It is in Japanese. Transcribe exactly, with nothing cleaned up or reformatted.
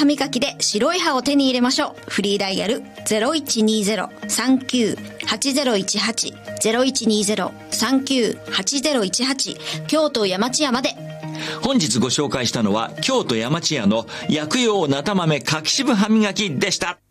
歯磨きで白い歯を手に入れましょう。フリーダイヤル ゼロいちにゼロ さんきゅう はちゼロいちはち ゼロいちにゼロ さんきゅう はちゼロいちはち、京都山千屋まで。 本日ご紹介したのは京都山千屋の薬用なた豆柿渋歯磨きでした。